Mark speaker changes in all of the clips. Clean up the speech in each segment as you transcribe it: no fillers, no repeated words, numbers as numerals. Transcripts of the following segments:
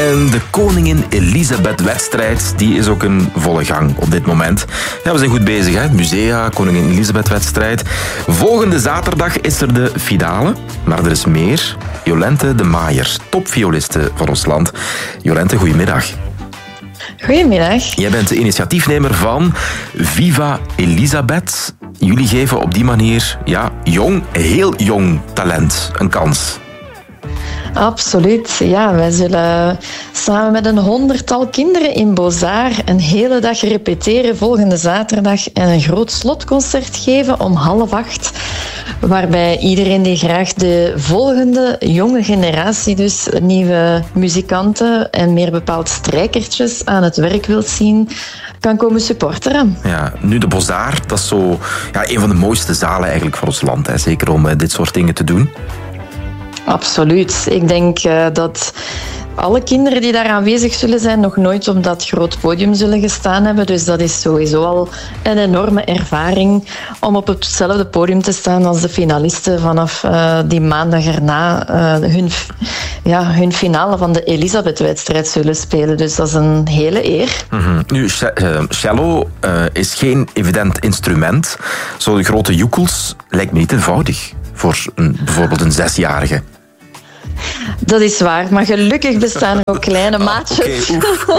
Speaker 1: En de Koningin Elisabeth-wedstrijd die is ook in volle gang op dit moment. Ja, we zijn goed bezig, hè? Musea, Koningin Elisabeth-wedstrijd. Volgende zaterdag is er de finale, maar er is meer. Jolente de Maaier, topvioliste van ons land. Jolente, goedemiddag.
Speaker 2: Goedemiddag.
Speaker 1: Jij bent de initiatiefnemer van Viva Elisabeth. Jullie geven op die manier heel jong talent een kans.
Speaker 2: Absoluut. Ja, wij zullen samen met een 100-tal kinderen in Beaux-Arts een hele dag repeteren volgende zaterdag en een groot slotconcert geven om 7:30. Waarbij iedereen die graag de volgende jonge generatie, dus nieuwe muzikanten en meer bepaald strijkertjes aan het werk wil zien, kan komen supporteren.
Speaker 1: Ja, nu de Beaux-Arts, dat is zo een van de mooiste zalen eigenlijk voor ons land. Hè. Zeker om dit soort dingen te doen.
Speaker 2: Absoluut. Ik denk dat alle kinderen die daar aanwezig zullen zijn nog nooit op dat groot podium zullen gestaan hebben. Dus dat is sowieso al een enorme ervaring om op hetzelfde podium te staan als de finalisten vanaf die maandag erna hun finale van de Elisabeth-wedstrijd zullen spelen. Dus dat is een hele eer.
Speaker 1: Mm-hmm. Nu, cello is geen evident instrument. Zo'n grote joekels lijkt me niet eenvoudig voor bijvoorbeeld een 6-jarige.
Speaker 2: Dat is waar, maar gelukkig bestaan er ook kleine maatjes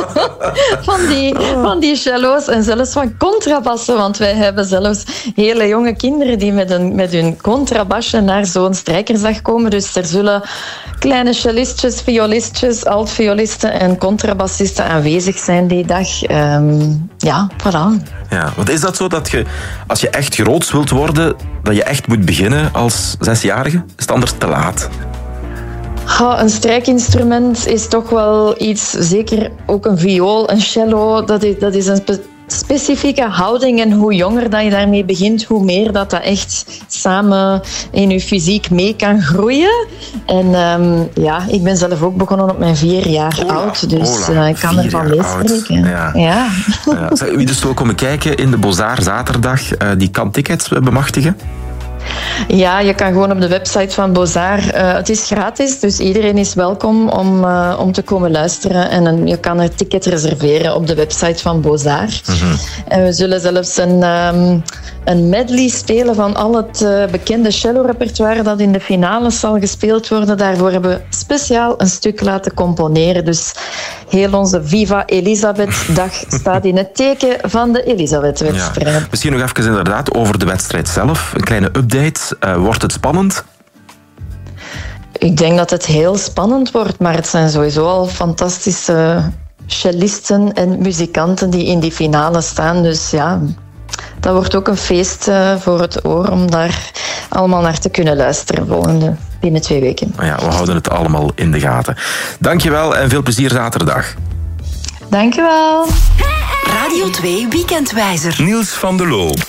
Speaker 2: van die cello's en zelfs van contrabassen, want wij hebben zelfs hele jonge kinderen die met hun contrabasje naar zo'n strijkersdag komen. Dus er zullen kleine cellistjes, violistjes, altviolisten en contrabassisten aanwezig zijn die dag. Voilà.
Speaker 1: Ja, wat is dat zo dat je, als je echt groots wilt worden, dat je echt moet beginnen als 6-jarige? Is het anders te laat?
Speaker 2: Een strijkinstrument is toch wel iets, zeker ook een viool, een cello, dat is een specifieke houding. En hoe jonger dat je daarmee begint, hoe meer dat echt samen in je fysiek mee kan groeien. En ik ben zelf ook begonnen op mijn 4 jaar oud, dus ik kan ervan meespreken. Ja.
Speaker 1: Wie dus wil komen kijken in de Beaux-Arts zaterdag, die kan tickets bemachtigen?
Speaker 2: Ja, je kan gewoon op de website van Beaux-Arts. Het is gratis, dus iedereen is welkom om te komen luisteren. En je kan een ticket reserveren op de website van Beaux-Arts. Mm-hmm. En we zullen zelfs een medley spelen van al het bekende cello-repertoire dat in de finale zal gespeeld worden. Daarvoor hebben we speciaal een stuk laten componeren. Dus heel onze Viva Elisabeth-dag staat in het teken van de Elisabeth-wedstrijd.
Speaker 1: Ja. Misschien nog even inderdaad over de wedstrijd zelf. Een kleine update. Wordt het spannend?
Speaker 2: Ik denk dat het heel spannend wordt, maar het zijn sowieso al fantastische cellisten en muzikanten die in die finale staan. Dus ja, dat wordt ook een feest voor het oor om daar allemaal naar te kunnen luisteren binnen 2 weken.
Speaker 1: Ja, we houden het allemaal in de gaten. Dankjewel en veel plezier zaterdag.
Speaker 2: Dankjewel.
Speaker 3: Radio 2 Weekendwijzer.
Speaker 4: Niels van der Loo.